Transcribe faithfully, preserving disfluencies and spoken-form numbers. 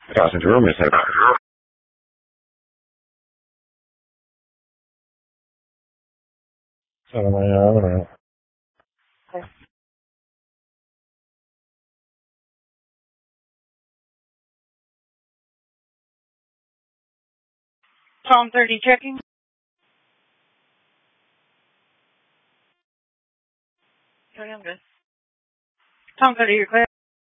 Passenger room is at uh, Tom thirty checking. Okay, I'm good. Tom thirty, you're clear.